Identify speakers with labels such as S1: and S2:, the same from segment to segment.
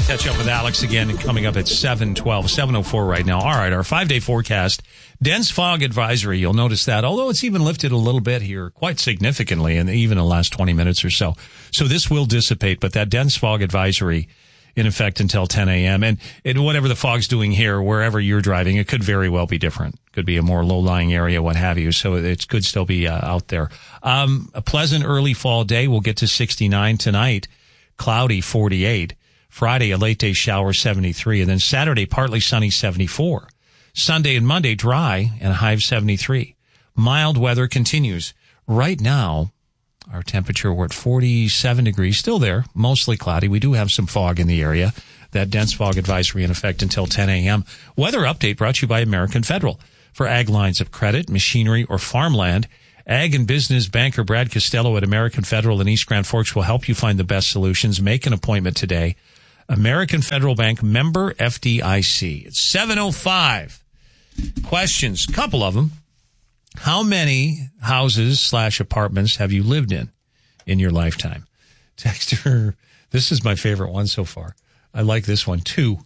S1: Catch up with Alex again coming up at 7:12, 7:04 right now. All right, our 5-day forecast. Dense fog advisory. You'll notice that, although it's even lifted a little bit here, quite significantly, and even in the last 20 minutes or so. So this will dissipate, but that dense fog advisory in effect until 10 a.m. And whatever the fog's doing here, wherever you're driving, it could very well be different. Could be a more low-lying area, what have you. So it could still be out there. A pleasant early fall day. We'll get to 69 tonight. Cloudy, 48. Friday, a late day shower, 73. And then Saturday, partly sunny, 74. Sunday and Monday, dry and a high of 73. Mild weather continues. Right now, our temperature, we're at 47 degrees, still there, mostly cloudy. We do have some fog in the area. That dense fog advisory in effect until 10 a.m. Weather update brought to you by American Federal. For ag lines of credit, machinery, or farmland, ag and business banker Brad Costello at American Federal in East Grand Forks will help you find the best solutions. Make an appointment today. American Federal Bank, member FDIC. It's 7:05. Questions, couple of them. How many houses/apartments have you lived in your lifetime? Texter, this is my favorite one so far. I like this one, 2.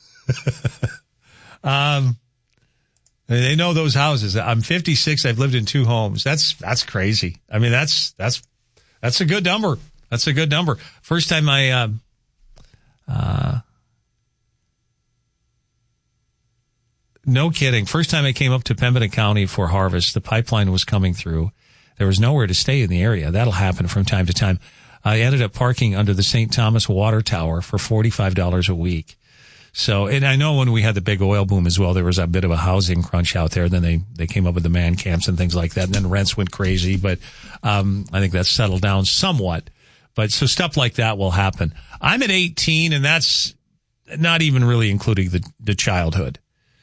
S1: They know those houses. I'm 56. I've lived in 2 homes. That's crazy. I mean, that's a good number. That's a good number. First time no kidding. First time I came up to Pembina County for harvest, the pipeline was coming through. There was nowhere to stay in the area. That'll happen from time to time. I ended up parking under the St. Thomas Water Tower for $45 a week. So, and I know when we had the big oil boom as well, there was a bit of a housing crunch out there. Then they came up with the man camps and things like that. And then rents went crazy. But, I think that's settled down somewhat. But so stuff like that will happen. I'm at 18 and that's not even really including the childhood.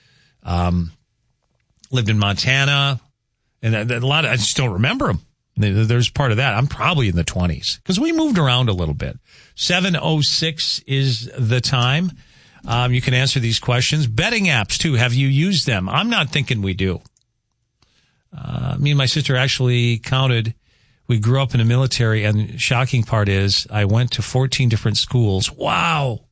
S1: Lived in Montana and a lot of, I just don't remember them. There's part of that. I'm probably in the 20s because we moved around a little bit. 7:06 is the time. You can answer these questions. Betting apps too. Have you used them? I'm not thinking we do. Me and my sister actually counted. We grew up in the military, and the shocking part is I went to 14 different schools. Wow.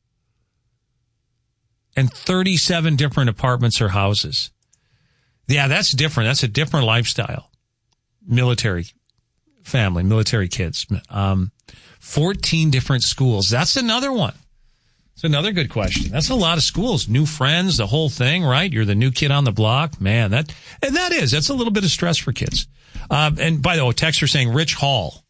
S1: And 37 different apartments or houses. Yeah, that's different. That's a different lifestyle. Military family, military kids. 14 different schools. That's another one. It's another good question. That's a lot of schools. New friends, the whole thing, right? You're the new kid on the block. Man, that's a little bit of stress for kids. And by the way, texter saying Rich Hall.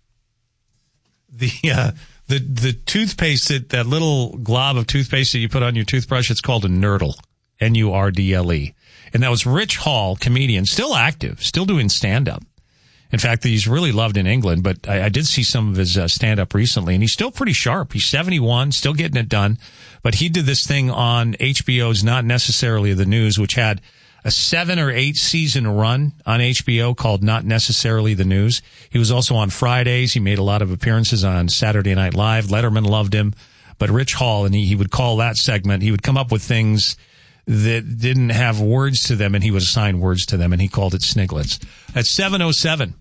S1: The toothpaste, that little glob of toothpaste that you put on your toothbrush, it's called a Nurdle. Nurdle. And that was Rich Hall, comedian, still active, still doing stand-up. In fact, he's really loved in England, but I did see some of his stand-up recently, and he's still pretty sharp. He's 71, still getting it done. But he did this thing on HBO's Not Necessarily the News, which had a 7 or 8 season run on HBO called Not Necessarily the News. He was also on Fridays. He made a lot of appearances on Saturday Night Live. Letterman loved him. But Rich Hall, and he would call that segment, he would come up with things that didn't have words to them, and he would assign words to them, and he called it Sniglets. At 7:07.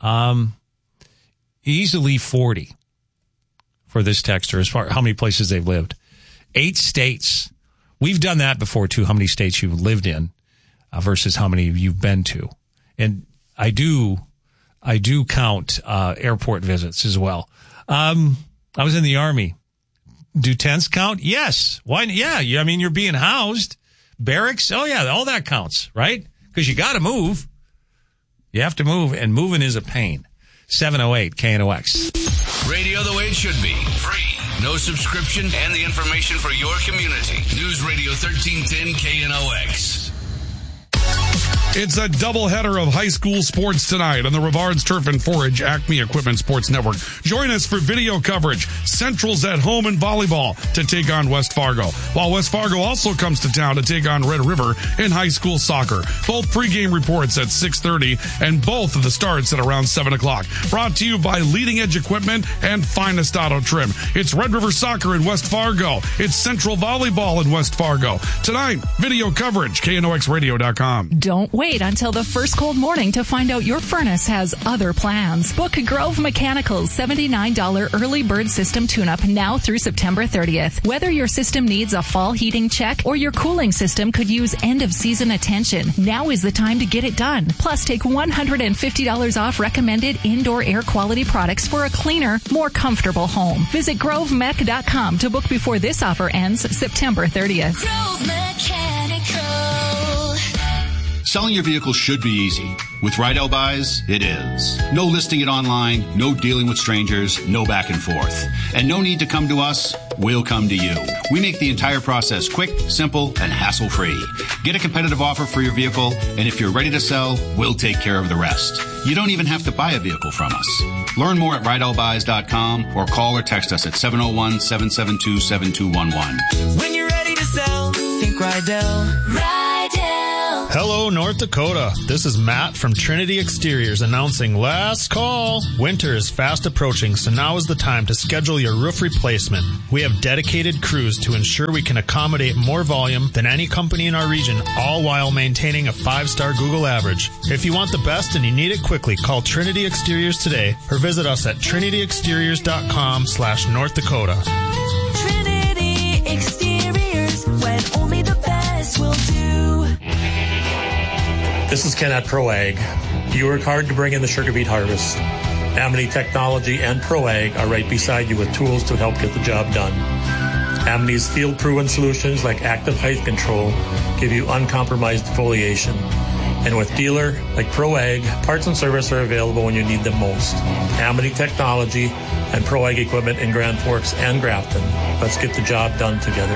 S1: Easily 40 for this texter as far how many places they've lived. 8 states. We've done that before too. How many states you've lived in versus how many you've been to. And I do count airport visits as well. I was in the Army. Do tents count? Yes. Why? Yeah. I mean, you're being housed. Barracks. Oh yeah. All that counts, right? Because you got to move. You have to move, and moving is a pain. 708 KNOX.
S2: Radio the way it should be. Free. No subscription, and the information for your community. News Radio 1310 KNOX.
S3: It's a doubleheader of high school sports tonight on the Rivards Turf and Forage Acme Equipment Sports Network. Join us for video coverage. Central's at home in volleyball to take on West Fargo, while West Fargo also comes to town to take on Red River in high school soccer. Both pregame reports at 6:30 and both of the starts at around 7 o'clock. Brought to you by Leading Edge Equipment and Finest Auto Trim. It's Red River Soccer in West Fargo. It's Central Volleyball in West Fargo. Tonight, video coverage, KNOXradio.com.
S4: Don't wait until the first cold morning to find out your furnace has other plans. Book Grove Mechanical's $79 early bird system tune-up now through September 30th. Whether your system needs a fall heating check or your cooling system could use end-of-season attention, now is the time to get it done. Plus, take $150 off recommended indoor air quality products for a cleaner, more comfortable home. Visit grovemech.com to book before this offer ends September 30th.
S5: Grove Mechanical.
S6: Selling your vehicle should be easy. With Rydell Buys, it is. No listing it online, no dealing with strangers, no back and forth. And no need to come to us, we'll come to you. We make the entire process quick, simple, and hassle-free. Get a competitive offer for your vehicle, and if you're ready to sell, we'll take care of the rest. You don't even have to buy a vehicle from us. Learn more at RydellBuys.com or call or text us at 701-772-7211.
S5: When you're ready to sell, think Rydell. Rydell.
S7: Hello, North Dakota. This is Matt from Trinity Exteriors announcing last call. Winter is fast approaching, so now is the time to schedule your roof replacement. We have dedicated crews to ensure we can accommodate more volume than any company in our region, all while maintaining a 5-star Google average. If you want the best and you need it quickly, call Trinity Exteriors today or visit us at trinityexteriors.com/North Dakota.
S5: Trinity Exteriors, when only the best will do.
S8: This is Ken at ProAg. You work hard to bring in the sugar beet harvest. Amity Technology and ProAg are right beside you with tools to help get the job done. Amity's field-proven solutions like active height control give you uncompromised foliation. And with dealer like ProAg, parts and service are available when you need them most. Amity Technology and ProAg equipment in Grand Forks and Grafton. Let's get the job done together.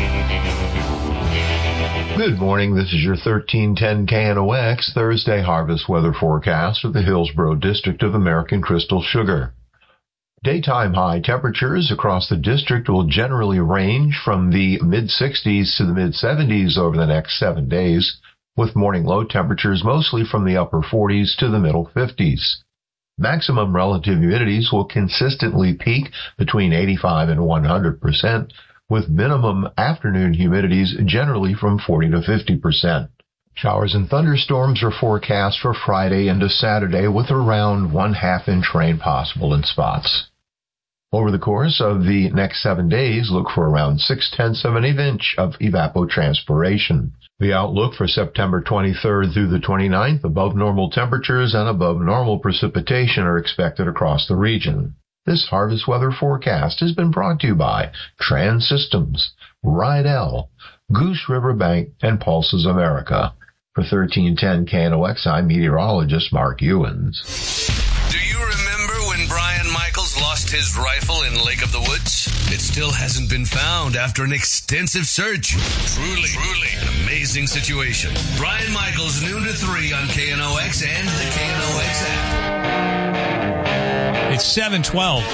S9: Good morning. This is your 1310 KNOX Thursday harvest weather forecast for the Hillsborough District of American Crystal Sugar. Daytime high temperatures across the district will generally range from the mid-60s to the mid-70s over the next 7 days, with morning low temperatures mostly from the upper 40s to the middle 50s. Maximum relative humidities will consistently peak between 85 and 100%, with minimum afternoon humidities generally from 40 to 50%. Showers and thunderstorms are forecast for Friday into Saturday with around 1/2 inch rain possible in spots. Over the course of the next 7 days, look for around 0.6 of an inch of evapotranspiration. The outlook for September 23rd through the 29th, above normal temperatures and above normal precipitation are expected across the region. This harvest weather forecast has been brought to you by Trans Systems, Rydell, Goose River Bank, and Pulses America. For 1310 KNOX, I'm meteorologist Mark Ewens.
S2: Do you remember when Brian Michaels lost his rifle in Lake of the Woods? It still hasn't been found after an extensive search. Truly an amazing situation. Brian Michaels, noon to 3 on KNOX and the KNOX app.
S1: It's 7:12.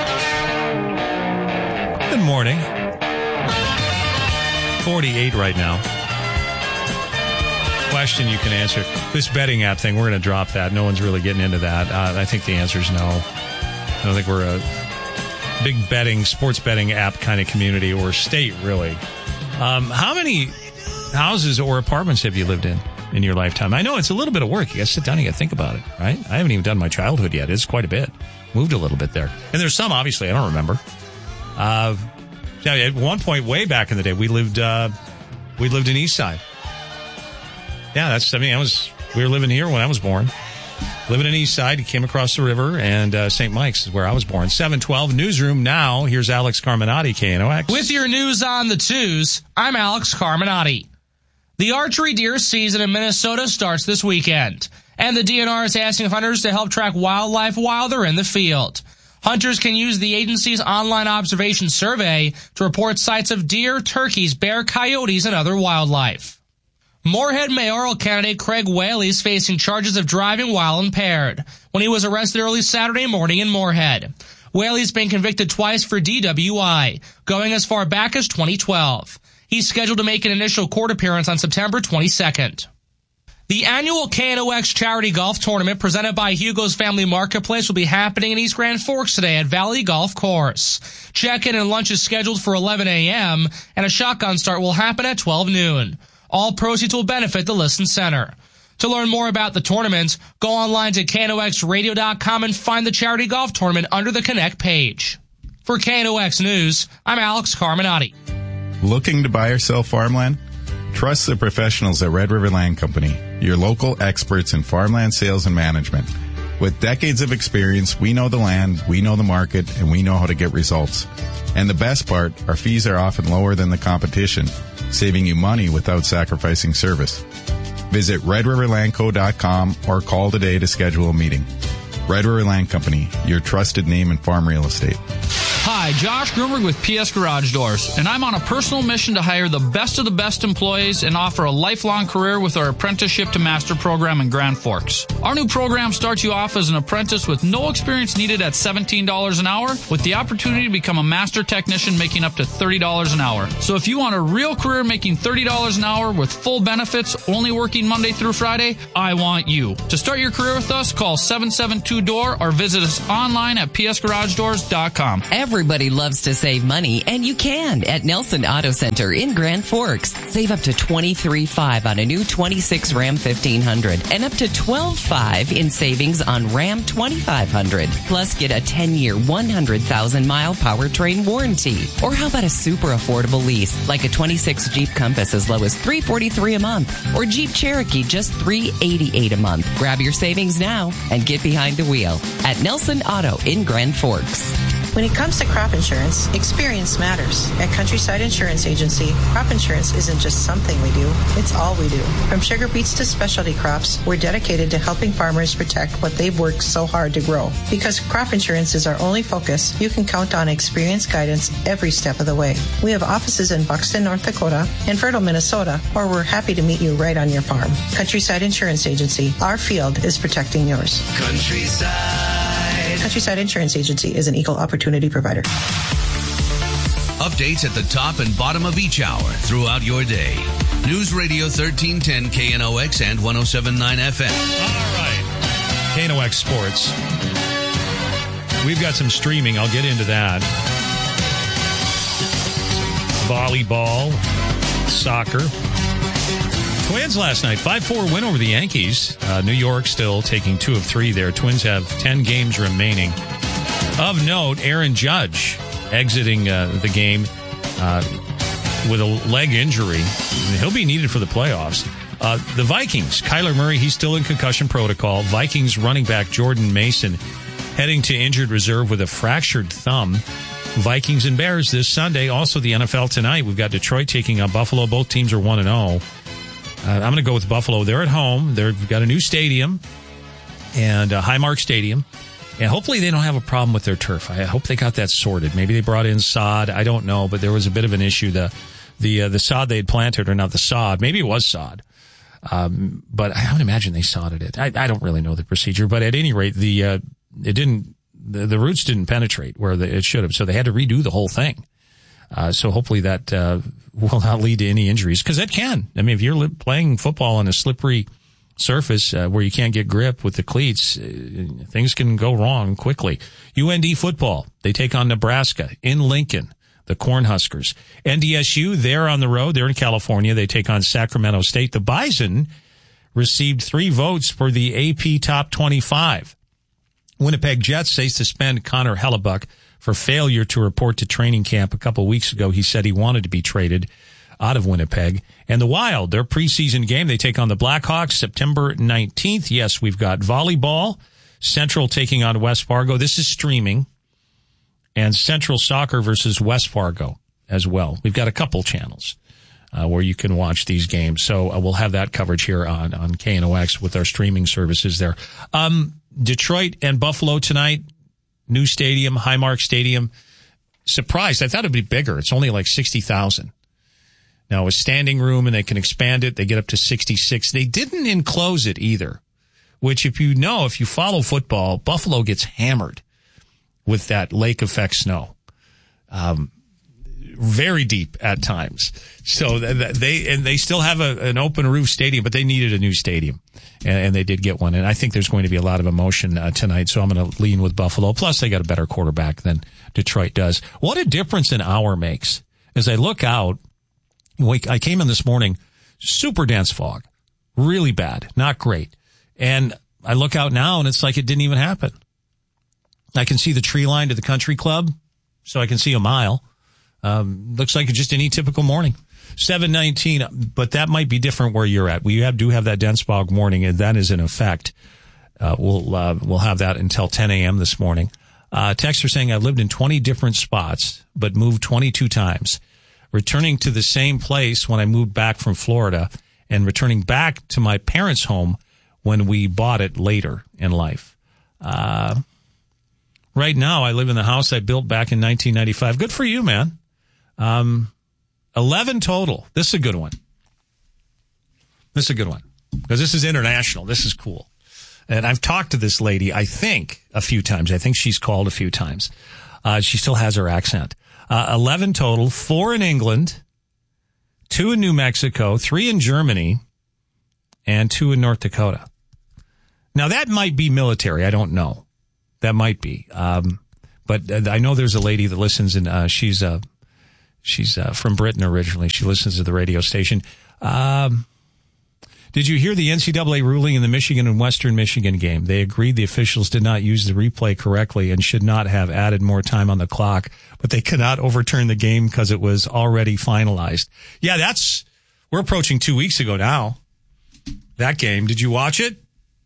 S1: Good morning. 48 right now. Question you can answer. This betting app thing, we're going to drop that. No one's really getting into that. I think the answer is no. I don't think we're a big sports betting app kind of community or state, really. How many houses or apartments have you lived in your lifetime? I know it's a little bit of work. You got to sit down and you got to think about it, right? I haven't even done my childhood yet. It's quite a bit. Moved a little bit there. And there's some, obviously, I don't remember. At one point, way back in the day, we lived in East Side. Yeah, we were living here when I was born. Living in East Side, came across the river, and St. Mike's is where I was born. 7:12 Newsroom now. Here's Alex Carminati, KNOX.
S10: With your news on the twos, I'm Alex Carminati. The archery deer season in Minnesota starts this weekend, and the DNR is asking hunters to help track wildlife while they're in the field. Hunters can use the agency's online observation survey to report sights of deer, turkeys, bear, coyotes, and other wildlife. Moorhead mayoral candidate Craig Whaley is facing charges of driving while impaired when he was arrested early Saturday morning in Moorhead. Whaley's been convicted twice for DWI, going as far back as 2012. He's scheduled to make an initial court appearance on September 22nd. The annual KNOX Charity Golf Tournament presented by Hugo's Family Marketplace will be happening in East Grand Forks today at Valley Golf Course. Check-in and lunch is scheduled for 11 a.m., and a shotgun start will happen at 12 noon. All proceeds will benefit the Listen Center. To learn more about the tournaments, go online to KNOXradio.com and find the charity golf tournament under the Connect page. For KNOX News, I'm Alex Carminati.
S11: Looking to buy or sell farmland? Trust the professionals at Red River Land Company, your local experts in farmland sales and management. With decades of experience, we know the land, we know the market, and we know how to get results. And the best part, our fees are often lower than the competition, saving you money without sacrificing service. Visit redriverlandco.com or call today to schedule a meeting. Red River Land Company, your trusted name in farm real estate.
S12: Hi, Josh Grunberg with PS Garage Doors, and I'm on a personal mission to hire the best of the best employees and offer a lifelong career with our Apprenticeship to Master program in Grand Forks. Our new program starts you off as an apprentice with no experience needed at $17 an hour, with the opportunity to become a master technician making up to $30 an hour. So if you want a real career making $30 an hour with full benefits, only working Monday through Friday, I want you. To start your career with us, call 772-DOOR or visit us online at psgaragedoors.com.
S13: Everybody loves to save money, and you can at Nelson Auto Center in Grand Forks. Save up to $23,500 on a new 26 Ram 1500 and up to $12,500 in savings on Ram 2500. Plus, get a 10-year, 100,000-mile powertrain warranty. Or how about a super affordable lease, like a 26 Jeep Compass as low as $343 a month, or Jeep Cherokee just $388 a month. Grab your savings now and get behind the wheel at Nelson Auto in Grand Forks.
S14: When it comes to crop insurance, experience matters. At Countryside Insurance Agency, crop insurance isn't just something we do, it's all we do. From sugar beets to specialty crops, we're dedicated to helping farmers protect what they've worked so hard to grow. Because crop insurance is our only focus, you can count on experienced guidance every step of the way. We have offices in Buxton, North Dakota, and Fertile, Minnesota, or we're happy to meet you right on your farm. Countryside Insurance Agency, our field is protecting yours. Countryside Insurance Agency is an equal opportunity provider.
S2: Updates at the top and bottom of each hour throughout your day. News Radio 1310 KNOX and 107.9 FM.
S1: All right. KNOX Sports. We've got some streaming. I'll get into that. Volleyball, soccer. Twins last night, 5-4 win over the Yankees. New York still taking 2 of 3 there. Twins have 10 games remaining. Of note, Aaron Judge exiting the game with a leg injury. He'll be needed for the playoffs. The Vikings, Kyler Murray, he's still in concussion protocol. Vikings running back Jordan Mason heading to injured reserve with a fractured thumb. Vikings and Bears this Sunday. Also the NFL tonight. We've got Detroit taking on Buffalo. Both teams are 1-0. I'm going to go with Buffalo. They're at home. They've got a new stadium and Highmark Stadium. And hopefully they don't have a problem with their turf. I hope they got that sorted. Maybe they brought in sod. I don't know, but there was a bit of an issue. The sod they had planted, or not the sod. Maybe it was sod. But I would imagine they sodded it. I don't really know the procedure, but at any rate, the roots didn't penetrate where it should have. So they had to redo the whole thing. So hopefully that will not lead to any injuries, because that can. I mean, if you're playing football on a slippery surface where you can't get grip with the cleats, things can go wrong quickly. UND football, they take on Nebraska in Lincoln, the Cornhuskers. NDSU, they're on the road. They're in California. They take on Sacramento State. The Bison received 3 votes for the AP Top 25. Winnipeg Jets, they suspend Connor Hellebuck for failure to report to training camp a couple weeks ago. He said he wanted to be traded out of Winnipeg. And the Wild, their preseason game, they take on the Blackhawks September 19th. Yes, we've got volleyball. Central taking on West Fargo. This is streaming. And Central Soccer versus West Fargo as well. We've got a couple channels where you can watch these games. So we'll have that coverage here on KNOX with our streaming services there. Detroit and Buffalo tonight. New stadium, Highmark Stadium. Surprised. I thought it'd be bigger. It's only like 60,000. Now, a standing room, and they can expand it. They get up to 66. They didn't enclose it either, which if you follow football, Buffalo gets hammered with that lake effect snow. Very deep at times. So they still have an open roof stadium, but they needed a new stadium. And they did get one. And I think there's going to be a lot of emotion tonight. So I'm going to lean with Buffalo. Plus, they got a better quarterback than Detroit does. What a difference an hour makes. As I look out, I came in this morning, super dense fog. Really bad. Not great. And I look out now and it's like it didn't even happen. I can see the tree line to the country club, so I can see a mile. Looks like just any typical morning. 7:19, but that might be different where you're at. We do have that dense fog warning, and that is in effect. We'll have that until 10 a.m. this morning. Texter saying, I've lived in 20 different spots, but moved 22 times. Returning to the same place when I moved back from Florida, and returning back to my parents' home when we bought it later in life. Right now, I live in the house I built back in 1995. Good for you, man. 11 total. This is a good one. Because this is international. This is cool. And I've talked to this lady, I think, a few times. I think she's called a few times. She still has her accent. 11 total, 4 in England, 2 in New Mexico, 3 in Germany, and 2 in North Dakota. Now, that might be military. I don't know. That might be. But I know there's a lady that listens, and she's from Britain originally. She listens to the radio station. Did you hear the NCAA ruling in the Michigan and Western Michigan game? They agreed the officials did not use the replay correctly and should not have added more time on the clock, but they cannot overturn the game because it was already finalized. Yeah, we're approaching 2 weeks ago now. That game. Did you watch it?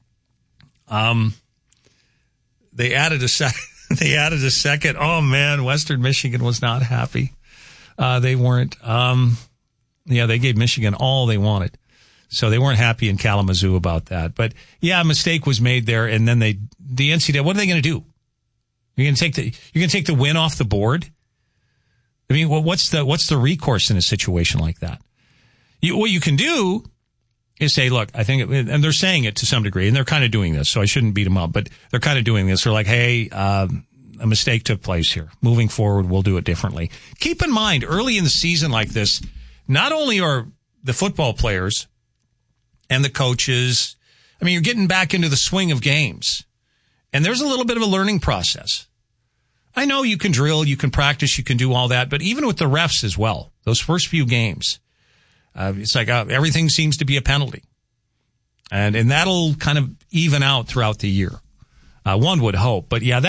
S1: They added a second. Oh man, Western Michigan was not happy. They weren't. They gave Michigan all they wanted. So they weren't happy in Kalamazoo about that. But yeah, a mistake was made there. And then the NCAA, what are they going to do? You're going to take the win off the board? I mean, what's the recourse in a situation like that? What you can do is say, look, I think, and they're saying it to some degree, and they're kind of doing this, so I shouldn't beat them up, but they're kind of doing this. They're like, hey, a mistake took place here. Moving forward, we'll do it differently. Keep in mind, early in the season like this, not only are the football players and the coaches, I mean, you're getting back into the swing of games. And there's a little bit of a learning process. I know you can drill, you can practice, you can do all that, but even with the refs as well, those first few games, it's like everything seems to be a penalty. And that'll kind of even out throughout the year. One would hope. But yeah,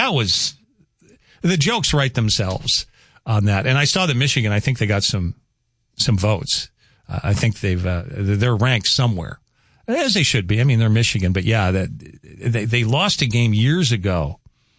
S1: the jokes write themselves on that. And I saw that Michigan, I think they got some votes. I think they're ranked somewhere. As they should be. I mean, they're Michigan, but yeah, they lost a game years ago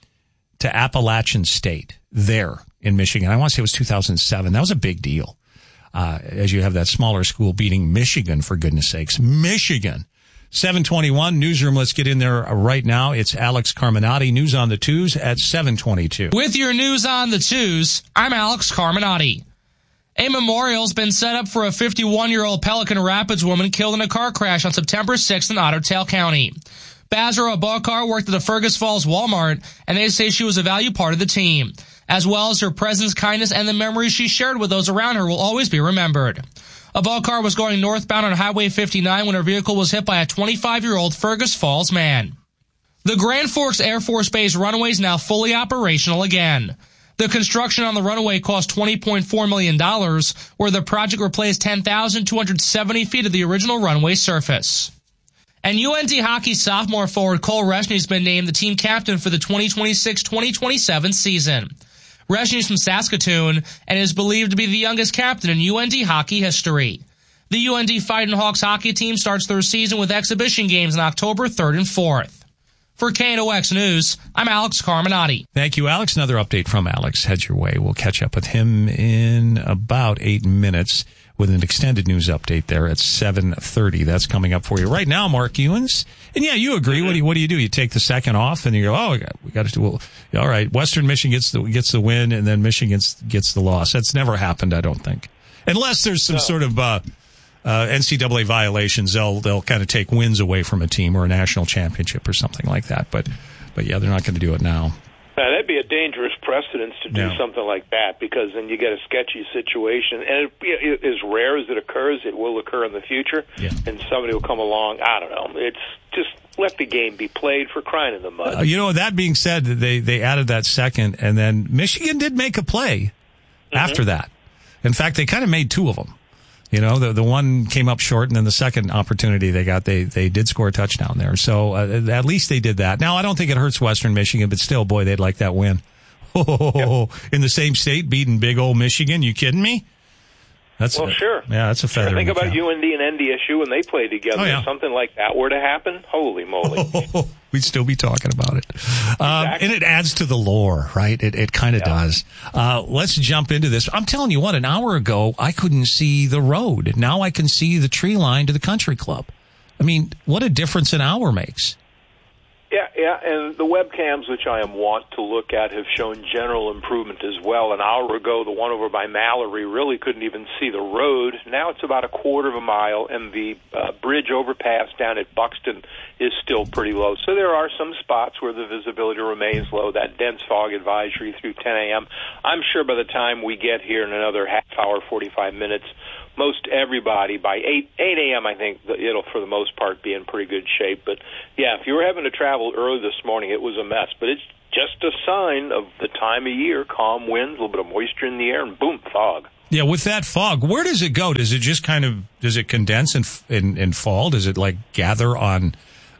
S1: to Appalachian State there in Michigan. I want to say it was 2007. That was a big deal. As you have that smaller school beating Michigan, for goodness sakes. Michigan. 7:21 newsroom. Let's get in there right now. It's Alex Carminati. News on the twos at 7:22.
S10: With your news on the twos, I'm Alex Carminati. A memorial's been set up for a 51-year-old Pelican Rapids woman killed in a car crash on September 6th in Otter Tail County. Basra Abakar worked at the Fergus Falls Walmart, and they say she was a valued part of the team. As well as her presence, kindness, and the memories she shared with those around her will always be remembered. Abakar was going northbound on Highway 59 when her vehicle was hit by a 25-year-old Fergus Falls man. The Grand Forks Air Force Base runway is now fully operational again. The construction on the runway cost $20.4 million, where the project replaced 10,270 feet of the original runway surface. And UND hockey sophomore forward Cole Reshney has been named the team captain for the 2026-2027 season. Reshney is from Saskatoon and is believed to be the youngest captain in UND hockey history. The UND Fighting Hawks hockey team starts their season with exhibition games on October 3rd and 4th. For KNOX News, I'm Alex Carminati.
S1: Thank you, Alex. Another update from Alex heads your way. We'll catch up with him in about 8 minutes with an extended news update there at 7:30. That's coming up for you right now, Mark Ewens. And yeah, you agree. What do you do? You take the second off and you go, oh, we got to do, well, all right. Western Michigan gets the win and then Michigan gets the loss. That's never happened, I don't think. Unless there's some sort of, NCAA violations, they'll kind of take wins away from a team or a national championship or something like that. But yeah, they're not going to do it now.
S15: That'd be a dangerous precedence to do something like that, because then you get a sketchy situation. And as rare as it occurs, it will occur in the future, and somebody will come along. I don't know. It's just let the game be played, for crying in the mud.
S1: That being said, they added that second, and then Michigan did make a play after that. In fact, they kind of made two of them. You know, the one came up short, and then the second opportunity they got, they did score a touchdown there. So at least they did that. Now, I don't think it hurts Western Michigan, but still, boy, they'd like that win. In the same state, beating big old Michigan. You kidding me?
S15: Sure.
S1: Yeah, that's a feather.
S15: Think about UND and NDSU when they play together.
S1: Oh, yeah.
S15: If something like that were to happen, holy moly.
S1: We'd still be talking about it.
S15: Exactly.
S1: And it adds to the lore, right? It kind of does. Let's jump into this. I'm telling you what, an hour ago, I couldn't see the road. Now I can see the tree line to the country club. I mean, what a difference an hour makes.
S15: Yeah, and the webcams, which I am wont to look at, have shown general improvement as well. An hour ago, the one over by Mallory really couldn't even see the road. Now it's about a quarter of a mile, and the bridge overpass down at Buxton is still pretty low. So there are some spots where the visibility remains low, that dense fog advisory through 10 a.m. I'm sure by the time we get here in another half hour, 45 minutes, most everybody by 8 a.m., I think it'll, for the most part, be in pretty good shape. But, yeah, if you were having to travel early this morning, it was a mess. But it's just a sign of the time of year, calm winds, a little bit of moisture in the air, and boom, fog.
S1: Yeah, with that fog, where does it go? Does it just does it condense and fall? Does it, like, gather on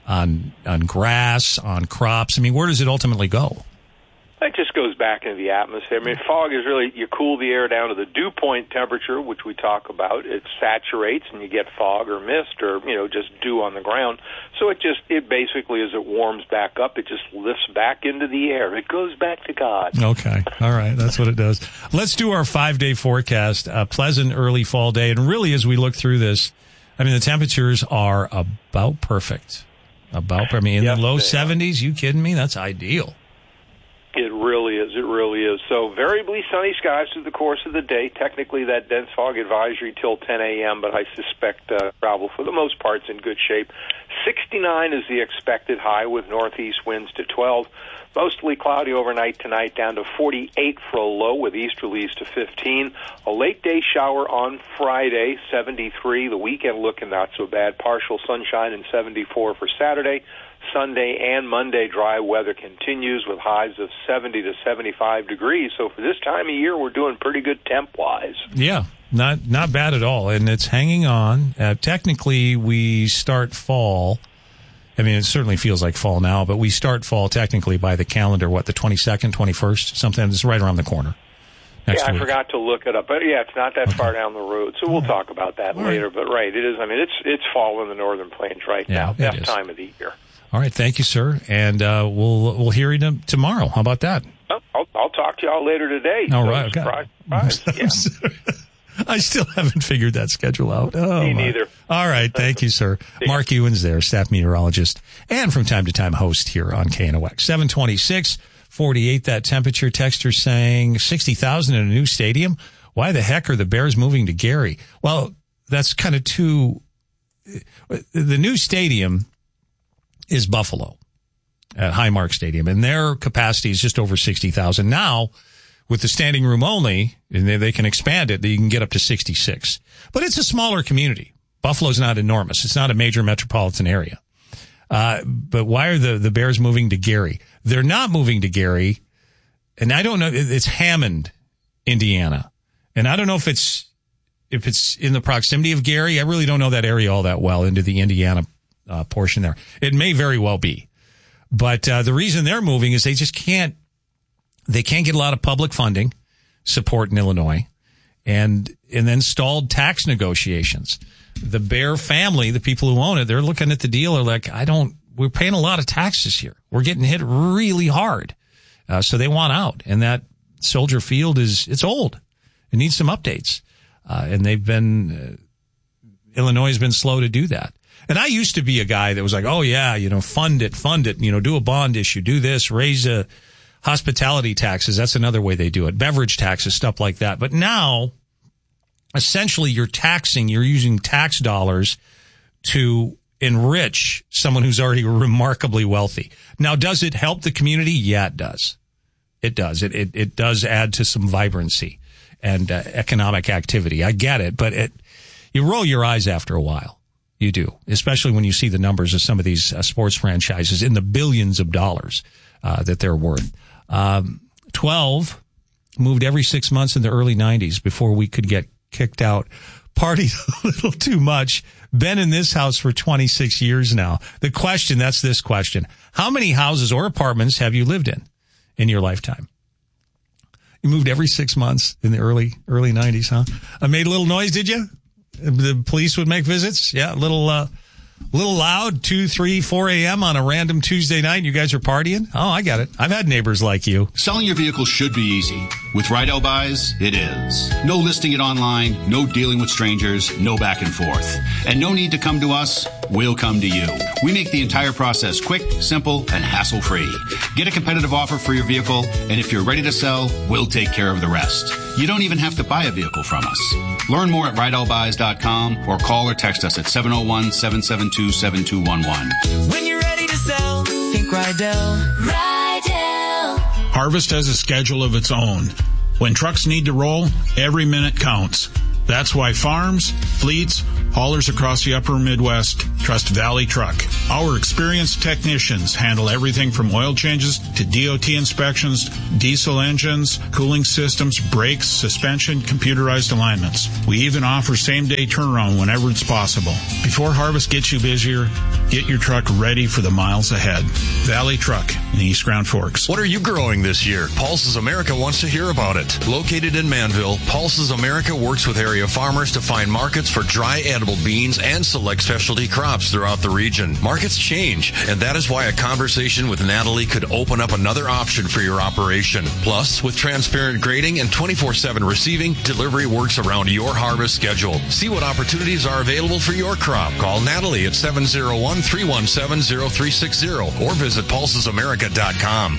S1: grass, on crops? I mean, where does it ultimately go?
S15: It just goes back into the atmosphere. I mean, fog is really, you cool the air down to the dew point temperature, which we talk about. It saturates and you get fog or mist or, just dew on the ground. So it basically, as it warms back up, it just lifts back into the air. It goes back to God.
S1: Okay. All right. That's what it does. Let's do our 5-day forecast. A pleasant early fall day. And really, as we look through this, I mean, the temperatures are about perfect. In the low 70s. You kidding me? That's ideal.
S15: It really is. It really is. So variably sunny skies through the course of the day. Technically, that dense fog advisory till 10 a.m., but I suspect travel for the most part is in good shape. 69 is the expected high with northeast winds to 12. Mostly cloudy overnight tonight, down to 48 for a low with easterlies to 15. A late day shower on Friday, 73. The weekend looking not so bad. Partial sunshine and 74 for Saturday. Sunday and Monday, dry weather continues with highs of 70 to 75 degrees. So for this time of year, we're doing pretty good temp-wise.
S1: Yeah, not bad at all. And it's hanging on. Technically, we start fall. I mean, it certainly feels like fall now, but we start fall technically by the calendar, the 22nd, 21st? Something that's right around the corner. Next week.
S15: I forgot to look it up. But, yeah, it's not that far down the road. So we'll talk about that later. But, right, it is. I mean, it's fall in the northern plains right now. Best time of the year.
S1: All right, thank you, sir, and we'll hear you tomorrow. How about that?
S15: I'll talk to y'all later today.
S1: All right, okay.
S15: Surprise. Yeah.
S1: I still haven't figured that schedule out.
S15: Me neither.
S1: All right, thank you, sir. Mark Ewan's there, staff meteorologist, and from time to time host here on KNOX. 726, 48 that temperature. Texter saying 60,000 in a new stadium. Why the heck are the Bears moving to Gary? Well, that's kind of the new stadium is Buffalo at Highmark Stadium, and their capacity is just over 60,000. Now, with the standing room only, and they can expand it, you can get up to 66. But it's a smaller community. Buffalo's not enormous. It's not a major metropolitan area. But why are the Bears moving to Gary? They're not moving to Gary, and I don't know. It's Hammond, Indiana, and I don't know if it's in the proximity of Gary. I really don't know that area all that well, into the Indiana portion there. It may very well be. But the reason they're moving is they just can't get a lot of public funding support in Illinois, and then stalled tax negotiations. The Bear family, the people who own it, they're looking at the deal, are like, we're paying a lot of taxes here. We're getting hit really hard. So they want out. And that Soldier Field it's old. It needs some updates. And Illinois has been slow to do that. And I used to be a guy that was like, oh yeah, fund it, do a bond issue, do this, raise hospitality taxes. That's another way they do it. Beverage taxes, stuff like that. But now, essentially, you're using tax dollars to enrich someone who's already remarkably wealthy. Now, does it help the community? Yeah, it does. It does. It does add to some vibrancy and economic activity. I get it, but you roll your eyes after a while. You do, especially when you see the numbers of some of these sports franchises in the billions of dollars that they're worth. 12 moved every 6 months in the early 90s before we could get kicked out. Partied a little too much. Been in this house for 26 years now. That's this question. How many houses or apartments have you lived in your lifetime? You moved every 6 months in the early 90s, huh? I made a little noise, did you? The police would make visits? Yeah, a little loud, 2, 3, 4 a.m. on a random Tuesday night. You guys are partying? Oh, I got it. I've had neighbors like you.
S6: Selling your vehicle should be easy. With Rydell Buys, it is. No listing it online, no dealing with strangers, no back and forth. And no need to come to us, we'll come to you. We make the entire process quick, simple, and hassle-free. Get a competitive offer for your vehicle, and if you're ready to sell, we'll take care of the rest. You don't even have to buy a vehicle from us. Learn more at RydellBuys.com or call or text us at 701-772-7211.
S5: When you're ready to sell, think Rydell. Rydell.
S16: Harvest has a schedule of its own. When trucks need to roll, every minute counts. That's why farms, fleets, haulers across the upper Midwest trust Valley Truck. Our experienced technicians handle everything from oil changes to DOT inspections, diesel engines, cooling systems, brakes, suspension, computerized alignments. We even offer same-day turnaround whenever it's possible. Before harvest gets you busier, get your truck ready for the miles ahead. Valley Truck in East Grand Forks.
S17: What are you growing this year? Pulses America wants to hear about it. Located in Manville, Pulses America works with area farmers to find markets for dry edible beans and select specialty crops throughout the region. Markets change, and that is why a conversation with Natalie could open up another option for your operation. Plus, with transparent grading and 24/7 receiving, delivery works around your harvest schedule. See what opportunities are available for your crop. Call Natalie at 701-317-0360 or visit pulsesamerica.com.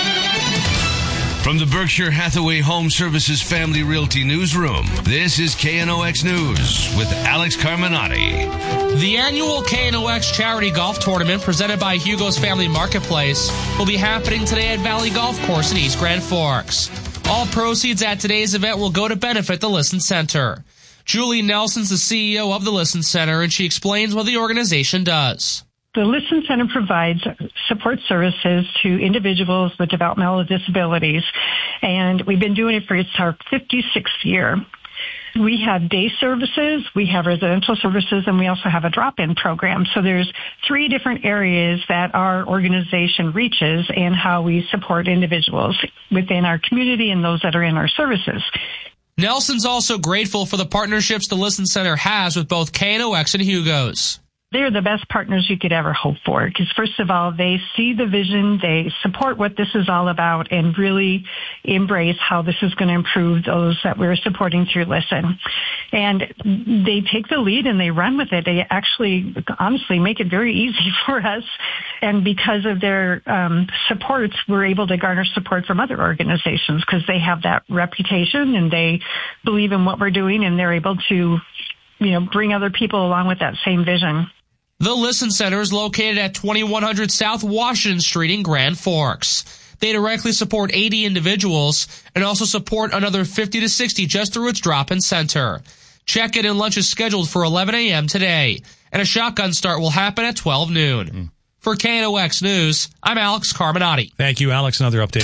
S2: From the Berkshire Hathaway Home Services Family Realty Newsroom, this is KNOX News with Alex Carminati.
S10: The annual KNOX Charity Golf Tournament presented by Hugo's Family Marketplace will be happening today at Valley Golf Course in East Grand Forks. All proceeds at today's event will go to benefit the Listen Center. Julie Nelson's the CEO of the Listen Center, and she explains what the organization does.
S18: The Listen Center provides support services to individuals with developmental disabilities, and we've been doing it for it's our 56th year. We have day services, we have residential services, and we also have a drop-in program. So there's 3 different areas that our organization reaches and how we support individuals within our community and those that are in our services.
S10: Nelson's also grateful for the partnerships the Listen Center has with both KNOX and Hugo's.
S18: They're the best partners you could ever hope for because, first of all, they see the vision, they support what this is all about, and really embrace how this is going to improve those that we're supporting through Listen. And they take the lead and they run with it. They actually, honestly, make it very easy for us. And because of their supports, we're able to garner support from other organizations because they have that reputation and they believe in what we're doing, and they're able to, bring other people along with that same vision.
S10: The Listen Center is located at 2100 South Washington Street in Grand Forks. They directly support 80 individuals and also support another 50 to 60 just through its drop-in center. Check-in and lunch is scheduled for 11 a.m. today, and a shotgun start will happen at 12 noon. For KNOX News, I'm Alex Carminati.
S1: Thank you, Alex. Another update.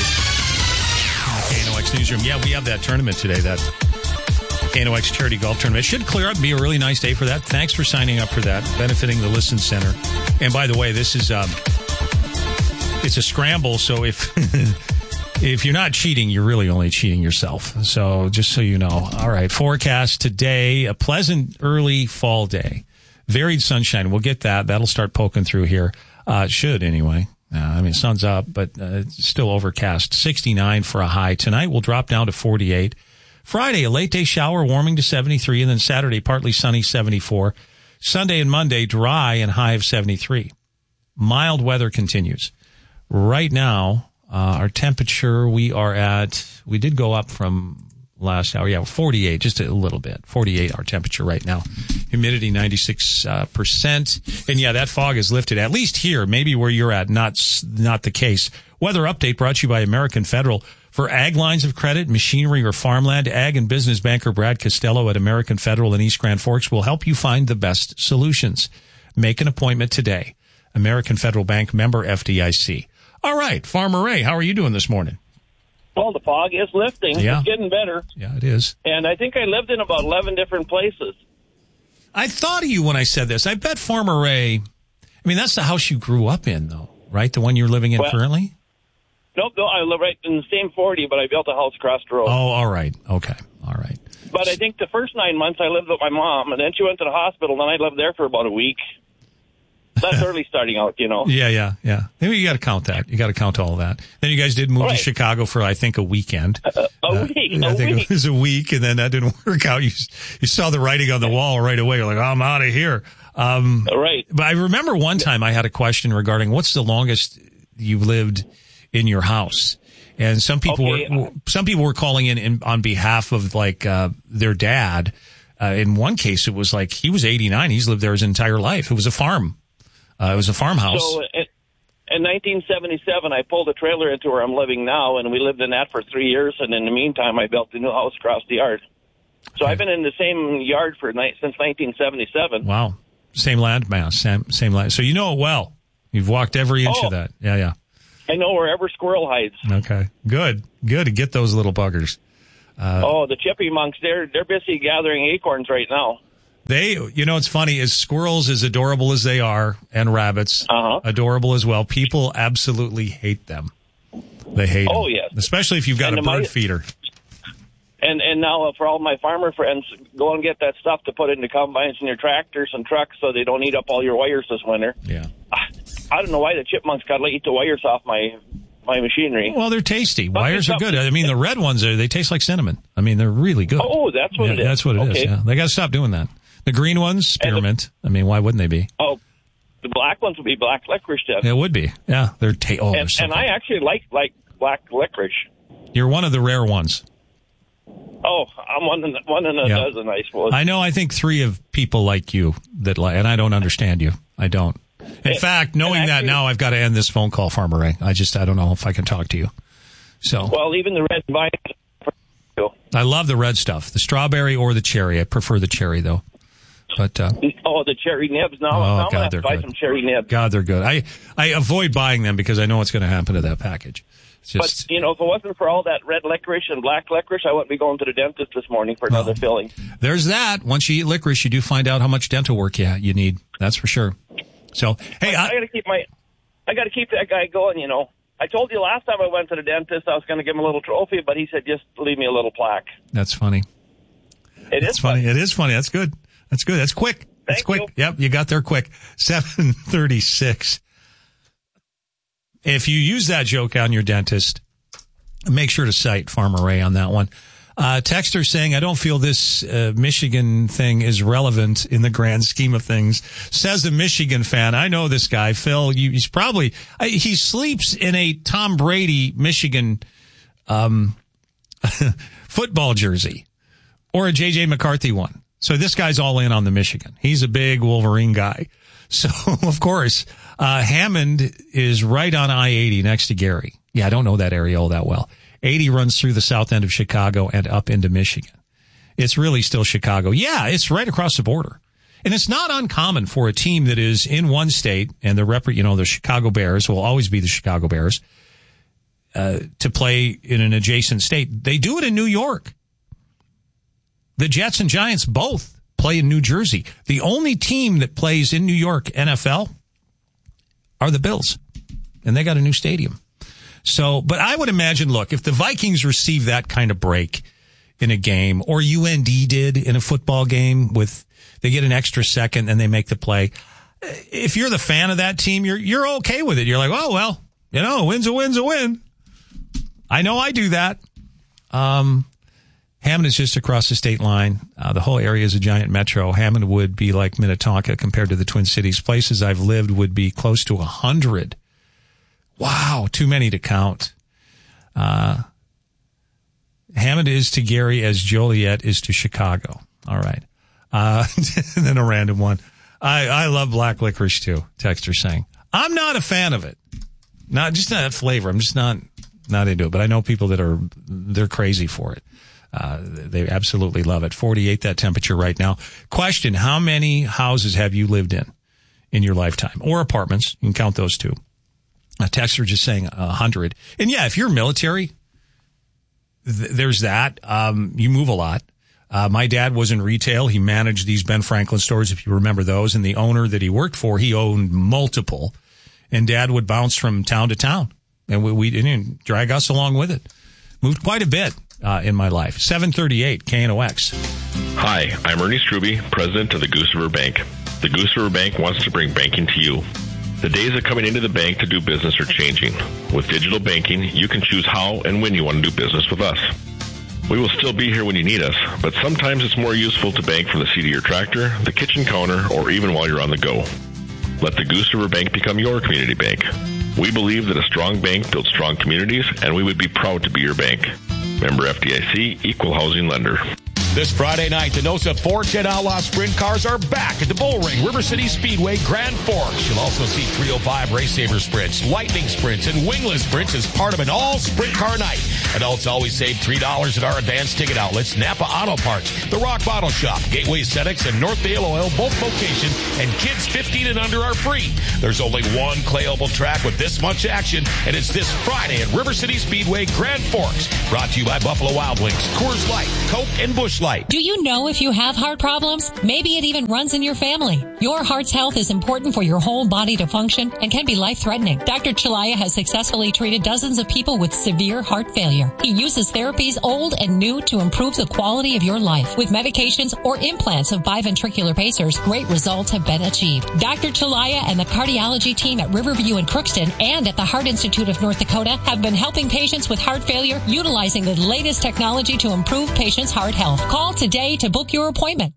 S1: KNOX Newsroom. Yeah, we have that tournament today, that KNOX Charity Golf Tournament. It should clear up, be a really nice day for that. Thanks for signing up for that, benefiting the Listen Center. And by the way, this is it's a scramble, so if you're not cheating, you're really only cheating yourself. So just so you know. All right, forecast today, a pleasant early fall day. Varied sunshine. We'll get that. That'll start poking through here. Should anyway. Sun's up, but it's still overcast. 69 for a high. Tonight we'll drop down to 48. Friday, a late day shower, warming to 73, and then Saturday, partly sunny, 74. Sunday and Monday, dry and high of 73. Mild weather continues. Right now, our temperature, we did go up from last hour. Yeah, 48, just a little bit. 48, our temperature right now. Humidity, 96%. And yeah, that fog is lifted, at least here, maybe where you're at, not the case. Weather update brought to you by American Federal. For ag lines of credit, machinery, or farmland, ag and business banker Brad Costello at American Federal in East Grand Forks will help you find the best solutions. Make an appointment today. American Federal Bank, member FDIC. All right, Farmer Ray, how are you doing this morning?
S19: Well, the fog is lifting.
S1: Yeah.
S19: It's getting better.
S1: Yeah, it is.
S19: And I think I lived in about 11 different places.
S1: I thought of you when I said this. I bet Farmer Ray, I mean, that's the house you grew up in, though, right? The one you're living in currently?
S19: Nope, no, I live right in the same 40, but I built a house across the road.
S1: Oh, all right. Okay. All right.
S19: But I think the first 9 months I lived with my mom, and then she went to the hospital, and then I lived there for about a week. That's early starting out, you know.
S1: Yeah. Maybe you got to count that. You got to count all that. Then you guys did move to Chicago for, I think, a weekend.
S19: A week.
S1: I think it was a week, and then that didn't work out. You saw the writing on the wall right away. You're like, I'm out of here.
S19: Right.
S1: But I remember one time I had a question regarding what's the longest you lived in your house, and some people were calling in on behalf of like their dad. In one case, it was like he was 89. He's lived there his entire life. It was a farm. It was a farmhouse.
S19: So in 1977, I pulled a trailer into where I'm living now, and we lived in that for 3 years. And in the meantime, I built a new house across the yard. So I've been in the same yard since 1977.
S1: Wow. Same land mass, same land. So you know it well. You've walked every inch of that. Yeah.
S19: I know wherever squirrel hides.
S1: Okay. Good to get those little buggers.
S19: The chippy monks, they're busy gathering acorns right now.
S1: It's funny, as squirrels, as adorable as they are, and rabbits, adorable as well, people absolutely hate them. They hate them.
S19: Oh, yes.
S1: Especially if you've got a bird feeder.
S19: And now for all my farmer friends, go and get that stuff to put into combines in your tractors and trucks so they don't eat up all your wires this winter.
S1: Yeah.
S19: I don't know why the chipmunks got to eat the wires off my machinery.
S1: Well, they're tasty. Wires are good. I mean, the red ones, they taste like cinnamon. I mean, they're really good.
S19: Oh, that's what it is.
S1: That's what it is. Yeah. They got to stop doing that. The green ones, spearmint. I mean, why wouldn't they be?
S19: Oh, the black ones would be black licorice, Jeff.
S1: It would be. Yeah. They're they're so
S19: and
S1: good.
S19: I actually like black licorice.
S1: You're one of the rare ones.
S19: Oh, I'm one in a dozen, I suppose.
S1: I know. I think 3 of people like you that like, and I don't understand you. I don't. In fact, knowing that now, I've got to end this phone call, Farmer Ray. I don't know if I can talk to you. So.
S19: Well, even the red vine.
S1: I love the red stuff, the strawberry or the cherry. I prefer the cherry though. But
S19: the cherry nibs. Now I'm going to buy some cherry nibs.
S1: God, they're good. I avoid buying them because I know what's going to happen to that package.
S19: But, if it wasn't for all that red licorice and black licorice, I wouldn't be going to the dentist this morning for another filling.
S1: There's that. Once you eat licorice, you do find out how much dental work you need. That's for sure. So, hey,
S19: I got to keep that guy going, I told you last time I went to the dentist I was going to give him a little trophy, but he said just leave me a little plaque.
S1: That's funny.
S19: It is funny.
S1: It is funny. That's good. That's good. That's quick. That's quick.
S19: You.
S1: Yep, you got there quick. 7:36. If you use that joke on your dentist, make sure to cite Farmer Ray on that one. Texter saying, I don't feel this Michigan thing is relevant in the grand scheme of things. Says a Michigan fan. I know this guy, Phil. He's probably, he sleeps in a Tom Brady Michigan football jersey or a J.J. McCarthy one. So this guy's all in on the Michigan. He's a big Wolverine guy. So, of course, Hammond is right on I-80 next to Gary. Yeah, I don't know that area all that well. 80 runs through the south end of Chicago and up into Michigan. It's really still Chicago. Yeah, it's right across the border. And it's not uncommon for a team that is in one state, and the Chicago Bears will always be the Chicago Bears, to play in an adjacent state. They do it in New York. The Jets and Giants both play in New Jersey. The only team that plays in New York NFL are the Bills. And they got a new stadium. So, but I would imagine, look, if the Vikings receive that kind of break in a game, or UND did in a football game they get an extra second and they make the play. If you're the fan of that team, you're okay with it. You're like, oh, well, a win's a win's a win. I know I do that. Hammond is just across the state line. The whole area is a giant metro. Hammond would be like Minnetonka compared to the Twin Cities. Places I've lived would be close to 100. Wow, too many to count. Hammond is to Gary as Joliet is to Chicago. All right. And then a random one. I love black licorice too, Texter saying. I'm not a fan of it. Just not that flavor. I'm just not into it. But I know people they're crazy for it. They absolutely love it. 48, that temperature right now. Question, how many houses have you lived in your lifetime? Or apartments. You can count those too. A texter just saying 100. And yeah, if you're military, there's that. You move a lot. My dad was in retail. He managed these Ben Franklin stores, if you remember those. And the owner that he worked for, he owned multiple. And Dad would bounce from town to town. And we didn't drag us along with it. Moved quite a bit in my life. 738 KNOX.
S20: Hi, I'm Ernie Struby, president of the Goose River Bank. The Goose River Bank wants to bring banking to you. The days of coming into the bank to do business are changing. With digital banking, you can choose how and when you want to do business with us. We will still be here when you need us, but sometimes it's more useful to bank from the seat of your tractor, the kitchen counter, or even while you're on the go. Let the Goose River Bank become your community bank. We believe that a strong bank builds strong communities, and we would be proud to be your bank. Member FDIC, Equal Housing Lender.
S21: This Friday night, the NOSA 410 Outlaw Sprint cars are back at the Bullring River City Speedway, Grand Forks. You'll also see 305 Race Saver Sprints, Lightning Sprints, and Wingless Sprints as part of an all-sprint car night. Adults always save $3 at our advanced ticket outlets, Napa Auto Parts, The Rock Bottle Shop, Gateway Aesthetics, and Northdale Oil, both locations, and kids 15 and under are free. There's only one clay oval track with this much action, and it's this Friday at River City Speedway, Grand Forks. Brought to you by Buffalo Wild Wings, Coors Light, Coke, and Busch Light.
S22: Do you know if you have heart problems? Maybe it even runs in your family. Your heart's health is important for your whole body to function and can be life-threatening. Dr. Chalaya has successfully treated dozens of people with severe heart failure. He uses therapies old and new to improve the quality of your life. With medications or implants of biventricular pacers, great results have been achieved. Dr. Chalaya and the cardiology team at Riverview in Crookston and at the Heart Institute of North Dakota have been helping patients with heart failure utilizing the latest technology to improve patients' heart health. Call today to book your appointment.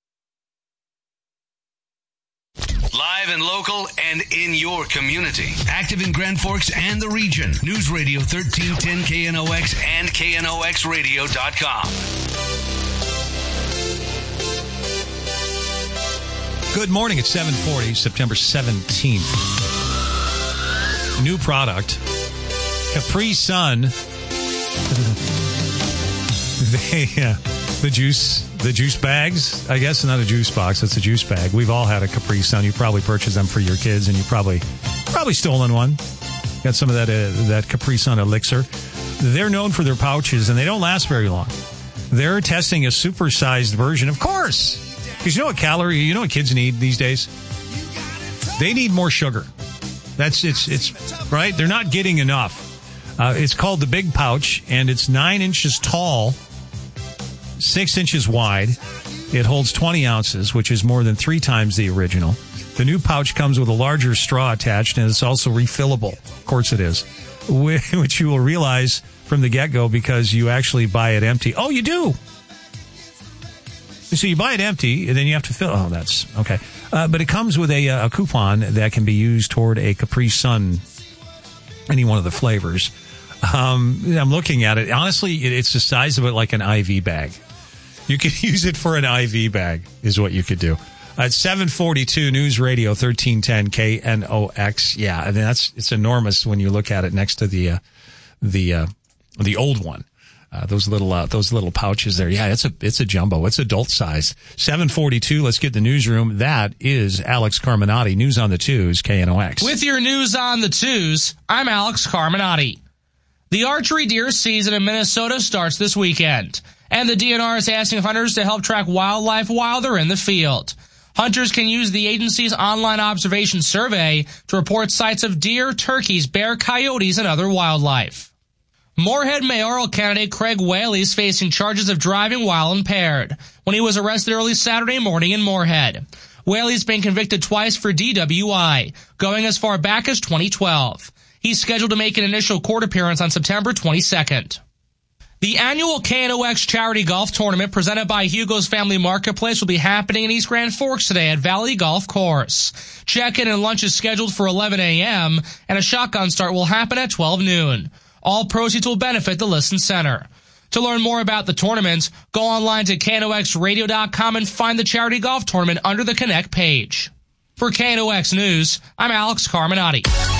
S2: Live and local and in your community. Active in Grand Forks and the region. News Radio 1310 KNOX and KNOXradio.com.
S1: Good morning. It's 7:40, September 17th. New product. Capri Sun. The juice bags, I guess, not a juice box. It's a juice bag. We've all had a Capri Sun. You probably purchased them for your kids, and you probably stolen one. Got some of that Capri Sun elixir. They're known for their pouches, and they don't last very long. They're testing a supersized version, of course, because you know what kids need these days? They need more sugar. It's right. They're not getting enough. It's called the Big Pouch, and it's 9 inches tall. 6 inches wide. It holds 20 ounces, which is more than 3 times the original. The new pouch comes with a larger straw attached, and it's also refillable. Of course it is. Which you will realize from the get-go because you actually buy it empty. Oh, you do? So you buy it empty, and then you have to fill. Oh, that's okay. But it comes with a coupon that can be used toward a Capri Sun, any one of the flavors. I'm looking at it. Honestly, it's the size of it like an IV bag. You could use it for an IV bag is what you could do. At 742 News Radio 1310 KNOX. Yeah, I mean, it's enormous when you look at it next to the old one. Those little pouches there. Yeah, it's a jumbo. It's adult size. 742. Let's get the newsroom. That is Alex Carminati. News on the Twos, KNOX.
S10: With your news on the Twos, I'm Alex Carminati. The archery deer season in Minnesota starts this weekend, and the DNR is asking hunters to help track wildlife while they're in the field. Hunters can use the agency's online observation survey to report sights of deer, turkeys, bear, coyotes, and other wildlife. Moorhead mayoral candidate Craig Whaley is facing charges of driving while impaired when he was arrested early Saturday morning in Moorhead. Whaley's been convicted twice for DWI, going as far back as 2012. He's scheduled to make an initial court appearance on September 22nd. The annual KNOX Charity Golf Tournament presented by Hugo's Family Marketplace will be happening in East Grand Forks today at Valley Golf Course. Check-in and lunch is scheduled for 11 a.m., and a shotgun start will happen at 12 noon. All proceeds will benefit the Listen Center. To learn more about the tournament, go online to KNOXradio.com and find the Charity Golf Tournament under the Connect page. For KNOX News, I'm Alex Carminati.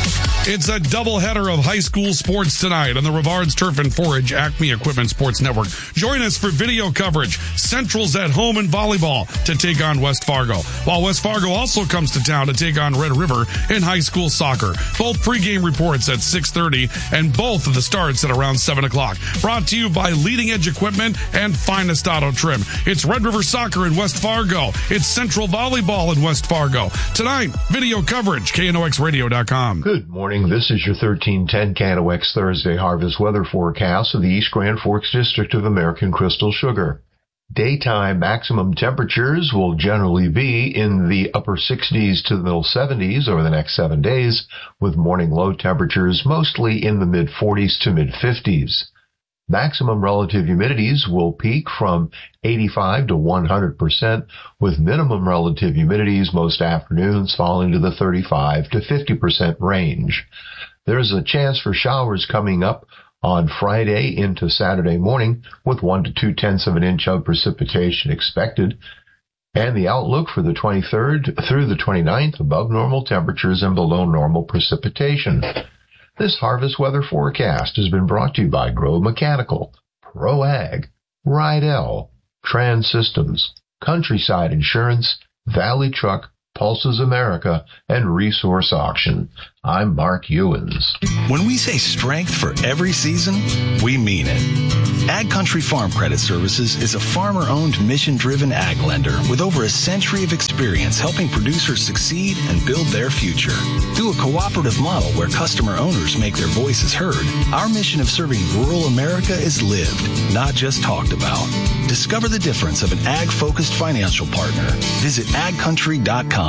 S3: It's a doubleheader of high school sports tonight on the Rivards Turf and Forage Acme Equipment Sports Network. Join us for video coverage. Central's at home in volleyball to take on West Fargo, while West Fargo also comes to town to take on Red River in high school soccer. Both pregame reports at 6:30 and both of the starts at around 7 o'clock. Brought to you by Leading Edge Equipment and Finest Auto Trim. It's Red River Soccer in West Fargo. It's Central Volleyball in West Fargo. Tonight, video coverage, KNOXradio.com.
S9: Good morning. This is your 1310 KNOX Thursday harvest weather forecast of the East Grand Forks District of American Crystal Sugar. Daytime maximum temperatures will generally be in the upper 60s to the middle 70s over the next 7 days, with morning low temperatures mostly in the mid 40s to mid 50s. Maximum relative humidities will peak from 85 to 100%, with minimum relative humidities most afternoons falling to the 35 to 50% range. There's a chance for showers coming up on Friday into Saturday morning, with 1 to 2/10 of an inch of precipitation expected. And the outlook for the 23rd through the 29th, above normal temperatures and below normal precipitation. This harvest weather forecast has been brought to you by Grove Mechanical, Pro Ag, Rydell, Trans Systems, Countryside Insurance, Valley Truck, Pulses America, and Resource Auction. I'm Mark Ewens.
S4: When we say strength for every season, we mean it. Ag Country Farm Credit Services is a farmer-owned, mission-driven ag lender with over a century of experience helping producers succeed and build their future. Through a cooperative model where customer owners make their voices heard, our mission of serving rural America is lived, not just talked about. Discover the difference of an ag-focused financial partner. Visit agcountry.com.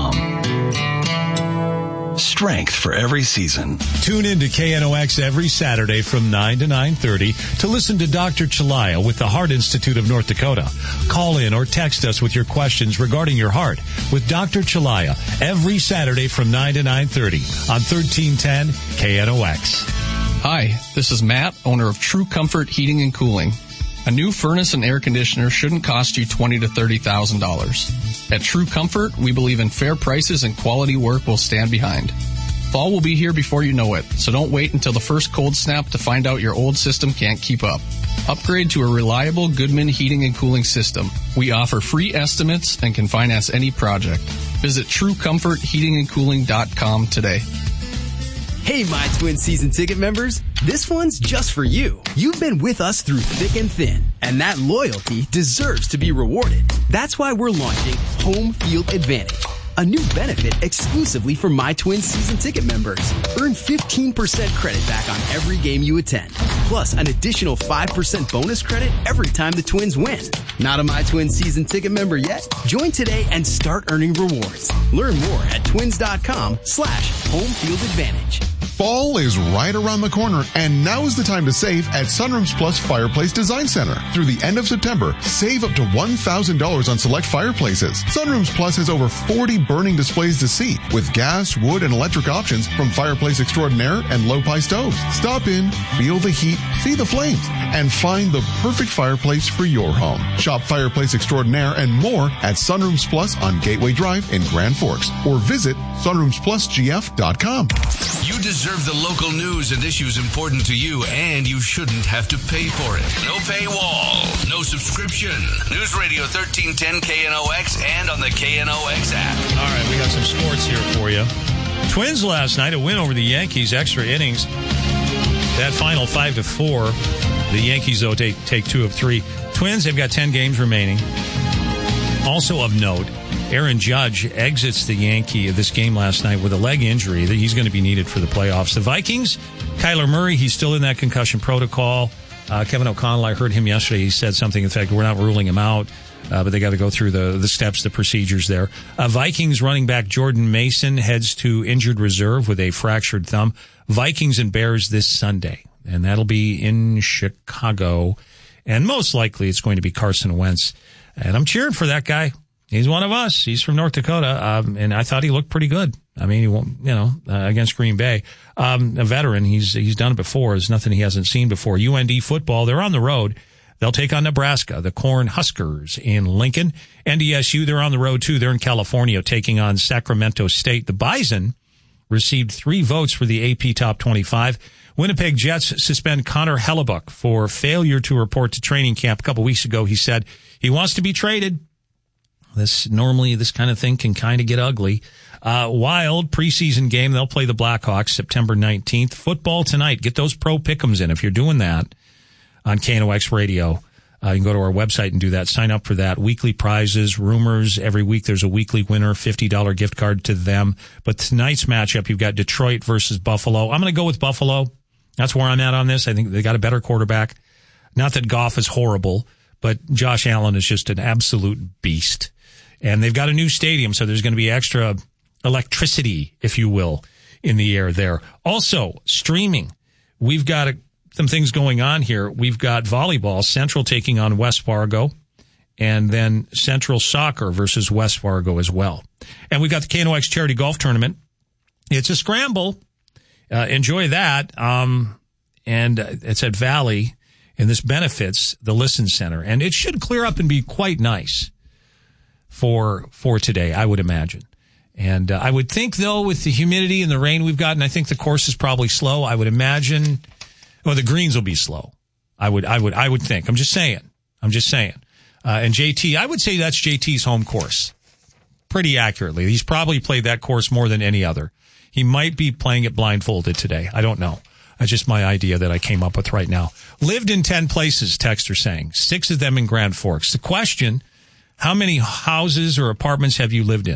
S4: Strength for every season.
S1: Tune in to KNOX every Saturday from 9 to 9:30 to listen to Dr. Chalaya with the Heart Institute of North Dakota. Call in or text us with your questions regarding your heart with Dr. Chalaya every Saturday from 9 to 9:30 on 1310 KNOX.
S23: Hi, this is Matt, owner of True Comfort Heating and Cooling. A new furnace and air conditioner shouldn't cost you $20,000 to $30,000. At True Comfort, we believe in fair prices and quality work will stand behind. Fall will be here before you know it, so don't wait until the first cold snap to find out your old system can't keep up. Upgrade to a reliable Goodman heating and cooling system. We offer free estimates and can finance any project. Visit TrueComfortHeatingandCooling.com today.
S24: Hey, My Twin season ticket members. This one's just for you. You've been with us through thick and thin, and that loyalty deserves to be rewarded. That's why we're launching Home Field Advantage, a new benefit exclusively for My Twin season ticket members. Earn 15% credit back on every game you attend, plus an additional 5% bonus credit every time the Twins win. Not a My Twin season ticket member yet? Join today and start earning rewards. Learn more at twins.com/homefieldadvantage.
S25: Fall is right around the corner, and now is the time to save at Sunrooms Plus Fireplace Design Center. Through the end of September, save up to $1,000 on select fireplaces. Sunrooms Plus has over 40 burning displays to see, with gas, wood, and electric options from Fireplace Extraordinaire and Low-Pi stoves. Stop in, feel the heat, see the flames, and find the perfect fireplace for your home. Shop Fireplace Extraordinaire and more at Sunrooms Plus on Gateway Drive in Grand Forks, or visit sunroomsplusgf.com.
S2: You deserve the local news and issues important to you, and you shouldn't have to pay for it. No paywall, no subscription. News Radio 1310 KNOX and on the KNOX app.
S1: All right, we got some sports here for you. Twins last night, a win over the Yankees, extra innings. That final 5-4. The Yankees, though, take 2 of 3. Twins, they've got 10 games remaining. Also of note, Aaron Judge exits this game last night with a leg injury that he's going to be needed for the playoffs. The Vikings, Kyler Murray, he's still in that concussion protocol. Kevin O'Connell, I heard him yesterday. He said something, in fact, we're not ruling him out, but they got to go through the steps, the procedures there. Vikings running back Jordan Mason heads to injured reserve with a fractured thumb. Vikings and Bears this Sunday, and that'll be in Chicago. And most likely it's going to be Carson Wentz. And I'm cheering for that guy. He's one of us. He's from North Dakota, and I thought he looked pretty good. I mean, he won't, against Green Bay. A veteran. He's done it before. There's nothing he hasn't seen before. UND football, they're on the road. They'll take on Nebraska, the Corn Huskers in Lincoln. NDSU, they're on the road too. They're in California taking on Sacramento State. The Bison received 3 votes for the AP Top 25. Winnipeg Jets suspend Connor Hellebuck for failure to report to training camp. A couple weeks ago, he said he wants to be traded. This kind of thing can kind of get ugly. Wild preseason game. They'll play the Blackhawks September 19th. Football tonight. Get those pro pick'ems in. If you're doing that on KNOX Radio, you can go to our website and do that. Sign up for that. Weekly prizes, rumors. Every week there's a weekly winner, $50 gift card to them. But tonight's matchup, you've got Detroit versus Buffalo. I'm going to go with Buffalo. That's where I'm at on this. I think they got a better quarterback. Not that Goff is horrible, but Josh Allen is just an absolute beast. And they've got a new stadium, so there's going to be extra electricity, if you will, in the air there. Also, streaming. We've got some things going on here. We've got volleyball, Central taking on West Fargo, and then Central Soccer versus West Fargo as well. And we've got the KNOX Charity Golf Tournament. It's a scramble. Enjoy that. And it's at Valley, and this benefits the Listen Center. And it should clear up and be quite nice for today, I would imagine. And I would think, though, with the humidity and the rain we've gotten, I think the course is probably slow. I would imagine, well, the greens will be slow. I would think. I'm just saying. And JT, I would say that's JT's home course pretty accurately. He's probably played that course more than any other. He might be playing it blindfolded today. I don't know. That's just my idea that I came up with right now. Lived in 10 places, texter saying. 6 of them in Grand Forks. The question, how many houses or apartments have you lived in?